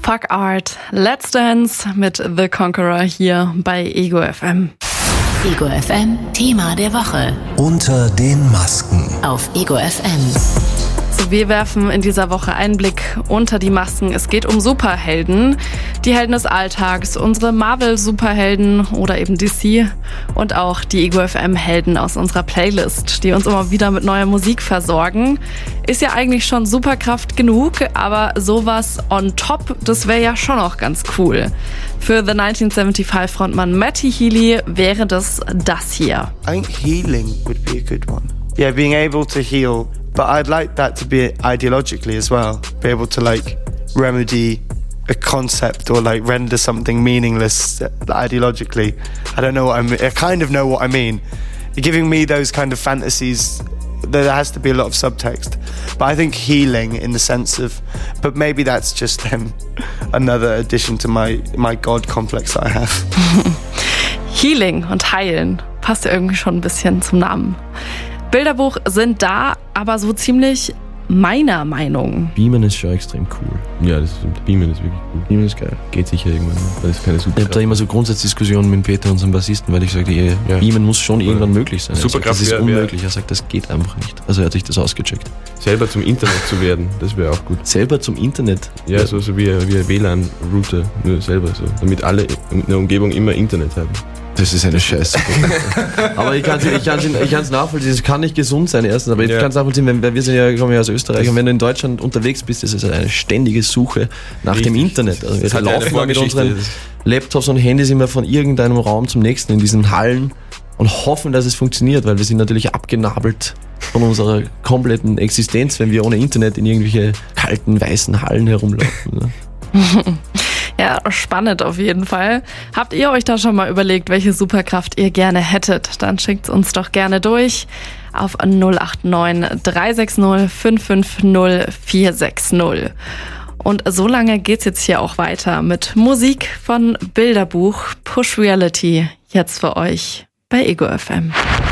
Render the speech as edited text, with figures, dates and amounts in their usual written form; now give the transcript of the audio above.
Fuck Art, Let's Dance mit The Conqueror hier bei Ego FM. Ego FM, Thema der Woche. Unter den Masken. Auf Ego FM. So, wir werfen in dieser Woche einen Blick unter die Masken. Es geht um Superhelden, die Helden des Alltags, unsere Marvel-Superhelden oder eben DC und auch die Ego FM-Helden aus unserer Playlist, die uns immer wieder mit neuer Musik versorgen. Ist ja eigentlich schon Superkraft genug, aber sowas on top, das wäre ja schon auch ganz cool. Für The 1975-Frontmann Matty Healy wäre das hier. I think healing would be a good one. Yeah, being able to heal. But I'd like that to be ideologically as well. Be able to remedy a concept or render something meaningless ideologically. I don't know what I mean. I kind of know what I mean. You're giving me those kind of fantasies. There has to be a lot of subtext. But I think healing in the sense of, but maybe that's just another addition to my God complex that I have. Healing und heilen passt ja irgendwie schon ein bisschen zum Namen. Bilderbuch sind da, aber so ziemlich meiner Meinung. Beamen ist schon extrem cool. Ja, das stimmt. Beamen ist wirklich cool. Beamen ist geil. Geht sicher irgendwann. Das ist keine Superkraft. Ich habe da immer so Grundsatzdiskussionen mit Peter, unserem Bassisten, weil ich sagte, Beamen muss schon irgendwann möglich sein. Superkraft das ist unmöglich. Er sagt, das geht einfach nicht. Also er hat sich das ausgecheckt. Selber zum Internet zu werden, das wäre auch gut. Selber zum Internet? Ja, so wie eine WLAN-Router, nur selber so. Damit alle in der Umgebung immer Internet haben. Das ist eine Scheiße. Aber ich kann es nachvollziehen, es kann nicht gesund sein erstens, aber ich kann es nachvollziehen, wir kommen ja aus Österreich und wenn du in Deutschland unterwegs bist, ist es eine ständige Suche nach dem Internet. Also wir laufen mal mit unseren Laptops und Handys immer von irgendeinem Raum zum nächsten in diesen Hallen und hoffen, dass es funktioniert, weil wir sind natürlich abgenabelt von unserer kompletten Existenz, wenn wir ohne Internet in irgendwelche kalten, weißen Hallen herumlaufen. Ne? Ja, spannend auf jeden Fall. Habt ihr euch da schon mal überlegt, welche Superkraft ihr gerne hättet? Dann schickt's uns doch gerne durch auf 089 360 550 460. Und so lange geht's jetzt hier auch weiter mit Musik von Bilderbuch Push Reality. Jetzt für euch bei Ego FM.